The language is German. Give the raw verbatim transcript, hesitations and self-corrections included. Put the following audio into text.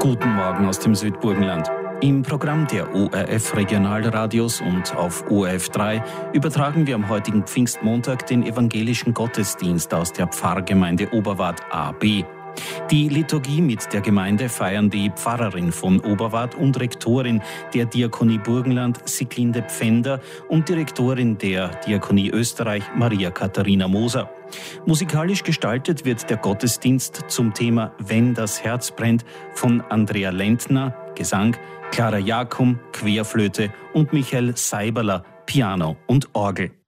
Guten Morgen aus dem Südburgenland. Im Programm der O R F Regionalradios und auf O R F drei übertragen wir am heutigen Pfingstmontag den evangelischen Gottesdienst aus der Pfarrgemeinde Oberwart A B. Die Liturgie mit der Gemeinde feiern die Pfarrerin von Oberwart und Rektorin der Diakonie Burgenland, Sieglinde Pfänder, und Direktorin der Diakonie Österreich, Maria Katharina Moser. Musikalisch gestaltet wird der Gottesdienst zum Thema Wenn das Herz brennt von Andrea Lentner, Gesang, Clara Jakum, Querflöte und Michael Seiberler, Piano und Orgel.